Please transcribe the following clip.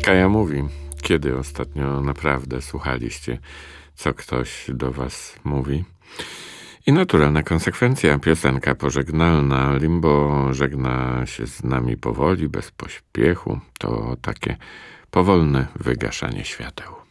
Kaja mówi, kiedy ostatnio naprawdę słuchaliście, co ktoś do was mówi? I naturalna konsekwencja, piosenka pożegnalna. Limbo żegna się z nami powoli, bez pośpiechu. To takie powolne wygaszanie świateł.